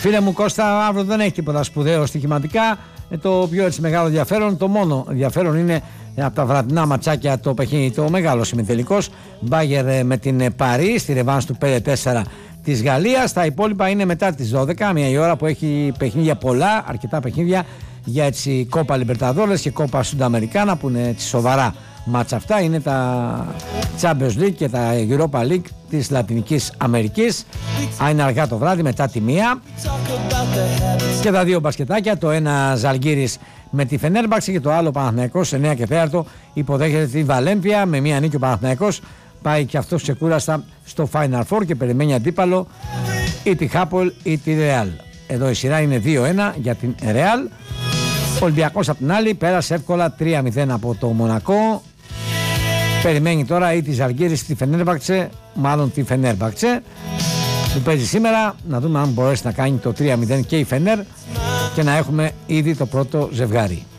Φίλε μου Κώστα, αύριο δεν έχει τίποτα σπουδαίο στοιχηματικά. Το πιο έτσι μεγάλο ενδιαφέρον, το μόνο ενδιαφέρον είναι από τα βραδινά ματσάκια το παιχνίδι, το μεγάλο ημιτελικός Μπάγερ με την Παρί στη ρεβάνς του 5-4 της Γαλλίας. Τα υπόλοιπα είναι μετά τις 12, μια η ώρα που έχει παιχνίδια πολλά, αρκετά παιχνίδια για έτσι Κόπα Λιμπερταδόρες και Κόπα Σουνταμερικάνα που είναι έτσι σοβαρά μάτσα αυτά. Είναι τα Champions League και τα Europa League της Λατινικής Αμερικής. Είναι αργά το βράδυ μετά τη 1 και τα δύο μπασκετάκια, το ένα Ζαλγκίρις με τη Φενέρμπαξε και το άλλο Παναθηναϊκός 9 και 4 υποδέχεται τη Βαλένθια. Με μία νίκη ο Παναθηναϊκός πάει και αυτός ξεκούραστα στο Final Four και περιμένει αντίπαλο ή τη Χάπολ ή τη Ρεάλ. Εδώ η σειρά είναι 2-1 για την Ρεάλ. Ο Ολυμπιακός απ' την άλλη πέρασε εύκολα 3-0 από το Μονακό. Περιμένει τώρα ή τη Ζαλγκίρις τη Φενέρμπαξε, μάλλον τη Φενέρμπαξε που παίζει σήμερα, να δούμε αν μπορέσει να κάνει το 3-0 και η Φενέρ και να έχουμε ήδη το πρώτο ζευγάρι.